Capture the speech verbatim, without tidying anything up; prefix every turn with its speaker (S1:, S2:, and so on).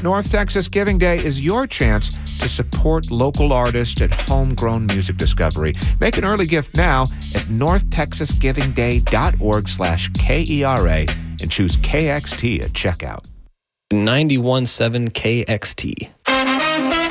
S1: North Texas Giving Day is your chance to support local artists and homegrown music discovery. Make an early gift now at northtexasgivingday.org slash K-E-R-A and choose K X T at checkout.
S2: ninety-one point seven K X T.